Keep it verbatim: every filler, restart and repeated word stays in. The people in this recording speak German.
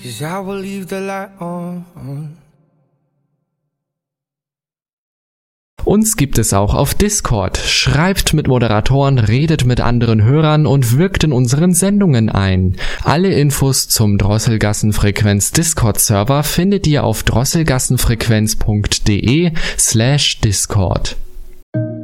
'cause I will leave the light on. Uns gibt es auch auf Discord. Schreibt mit Moderatoren, redet mit anderen Hörern und wirkt in unseren Sendungen ein. Alle Infos zum Drosselgassenfrequenz Discord-Server findet ihr auf drosselgassenfrequenz punkt de slash Discord.